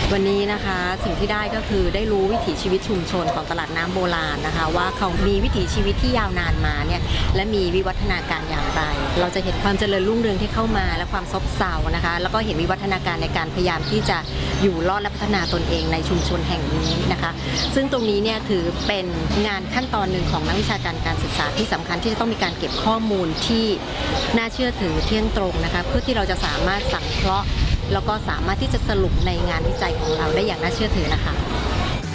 วันนี้นะคะสิ่งที่ได้ก็คือได้รู้วิถีชีวิตชุมชนของตลาดน้ำโบราณนะคะว่าเขามีวิถีชีวิตที่ยาวนานมาเนี่ยและมีวิวัฒนาการอย่างไรเราจะเห็นความเจริญรุ่งเรืองที่เข้ามาและความซบเซานะคะแล้วก็เห็นวิวัฒนาการในการพยายามที่จะอยู่รอดและพัฒนาตนเองในชุมชนแห่งนี้นะคะซึ่งตรงนี้เนี่ยถือเป็นงานขั้นตอนหนึ่งของนักวิชาการการศึกษาที่สำคัญที่จะต้องมีการเก็บข้อมูลที่น่าเชื่อถือเที่ยงตรงนะคะเพื่อที่เราจะสามารถสังเคราะห์แล้วก็สามารถที่จะสรุปในงานวิจัยของเราได้อย่างน่าเชื่อถือนะคะ